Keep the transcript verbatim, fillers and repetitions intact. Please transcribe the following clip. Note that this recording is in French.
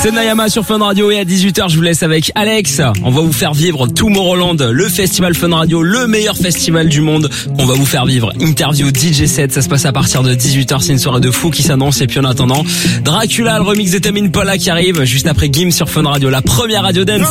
C'est Nayama sur Fun Radio et à dix-huit heures je vous laisse avec Alex. On va vous faire vivre Tomorrowland, le festival Fun Radio, le meilleur festival du monde. On va vous faire vivre interview D J set, ça se passe à partir de dix-huit heures, c'est une soirée de fou qui s'annonce. Et puis en attendant, Dracula, le remix de Tame Impala qui arrive juste après Gims sur Fun Radio, la première radio dance.